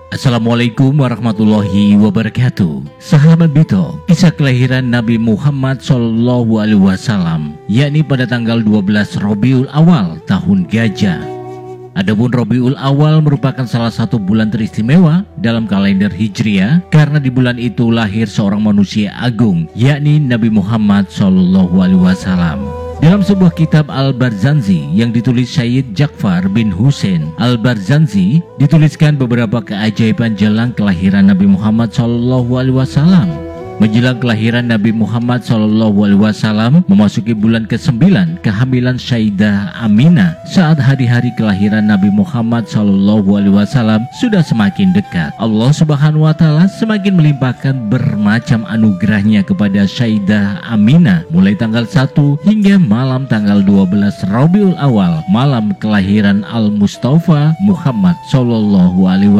Assalamualaikum warahmatullahi wabarakatuh. Sahabat Bito, kisah kelahiran Nabi Muhammad SAW, yakni pada tanggal 12 Rabiul Awal tahun Gajah. Adapun Rabiul Awal merupakan salah satu bulan teristimewa dalam kalender Hijriah karena di bulan itu lahir seorang manusia agung, yakni Nabi Muhammad SAW. Dalam sebuah kitab Al-Barzanji yang ditulis Syed Ja'far bin Husain Al-Barzanji, dituliskan beberapa keajaiban jelang kelahiran Nabi Muhammad SAW. Menjelang kelahiran Nabi Muhammad SAW memasuki bulan ke-9 kehamilan Sayyidah Aminah, saat hari-hari kelahiran Nabi Muhammad SAW sudah semakin dekat. Allah Subhanahu wa Ta'ala semakin melimpahkan bermacam anugerahnya kepada Sayyidah Aminah mulai tanggal 1 hingga malam tanggal 12 Rabiul Awal, malam kelahiran Al-Mustafa Muhammad SAW.